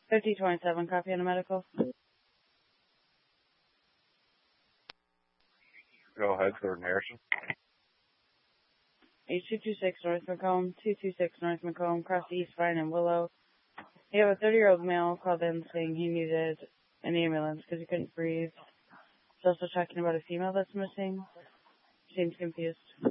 5027, copy on a medical. Go ahead, Gordon Harrison. H226 North Macomb, 226 North Macomb, across the East Vine and Willow. You have a 30-year-old male called in saying he needed an ambulance because he couldn't breathe. He's also talking about a female that's missing. Seems confused.